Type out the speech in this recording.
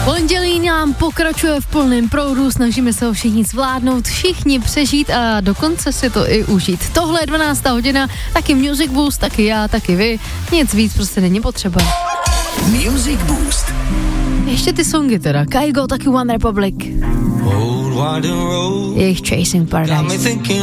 Pondělí nám pokračuje v plném proudu, snažíme se ho všichni zvládnout, všichni přežít a dokonce si to i užít. Tohle je 12. hodina, taky Music Boost, taky já, taky vy, nic víc prostě není potřeba. Music Boost. Ještě ty songy teda, Kygo, taky One Republic. Jejich Chasing Paradise.